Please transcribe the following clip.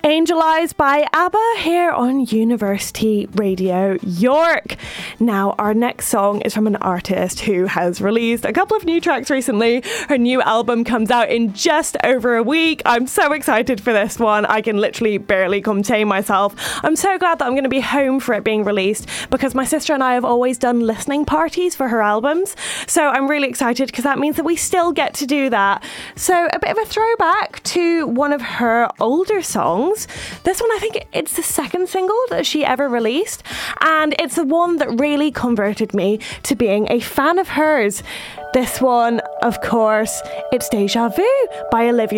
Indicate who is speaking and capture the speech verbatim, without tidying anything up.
Speaker 1: Angel Eyes by ABBA here on University Radio York. Now, our next song is from an artist who has released a couple of new tracks recently. Her new album comes out in just over a week. I'm so excited for this one. I can literally barely contain myself. I'm so glad that I'm going to be home for it being released because my sister and I have always done listening parties for her albums. So I'm really excited because that means that we still get to do that. So a bit of a throwback to one of her older songs. This one, I think it's the second single that she ever released, and it's the one that really converted me to being a fan of hers. This one, of course, it's Deja Vu by Olivia